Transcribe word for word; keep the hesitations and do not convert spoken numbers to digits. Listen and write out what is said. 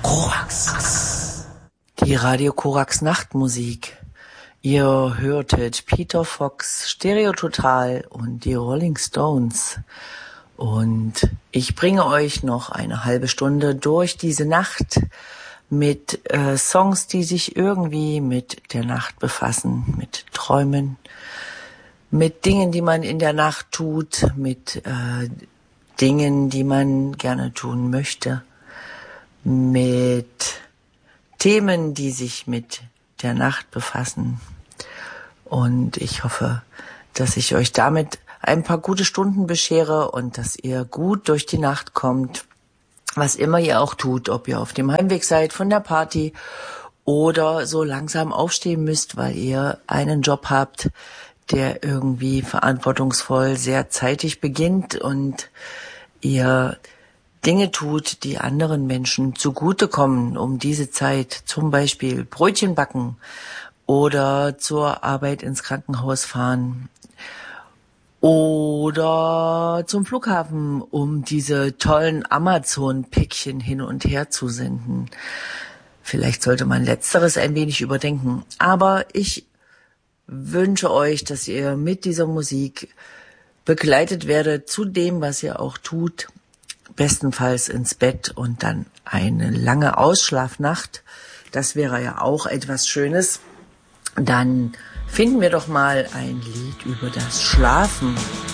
Korax. Die Radio Korax Nachtmusik. Ihr hörtet Peter Fox, Stereo Total und die Rolling Stones. Und ich bringe euch noch eine halbe Stunde durch diese Nacht mit äh, Songs, die sich irgendwie mit der Nacht befassen, mit Träumen, mit Dingen, die man in der Nacht tut, mit äh, Dingen, die man gerne tun möchte, mit Themen, die sich mit der Nacht befassen. Und ich hoffe, dass ich euch damit ein paar gute Stunden beschere und dass ihr gut durch die Nacht kommt, was immer ihr auch tut, ob ihr auf dem Heimweg seid von der Party oder so langsam aufstehen müsst, weil ihr einen Job habt, der irgendwie verantwortungsvoll sehr zeitig beginnt und ihr Dinge tut, die anderen Menschen zugutekommen, um diese Zeit, zum Beispiel Brötchen backen oder zur Arbeit ins Krankenhaus fahren oder zum Flughafen, um diese tollen Amazon-Päckchen hin und her zu senden. Vielleicht sollte man Letzteres ein wenig überdenken. Aber ich wünsche euch, dass ihr mit dieser Musik begleitet werdet zu dem, was ihr auch tut, bestenfalls ins Bett und dann eine lange Ausschlafnacht. Das wäre ja auch etwas Schönes. Dann finden wir doch mal ein Lied über das Schlafen.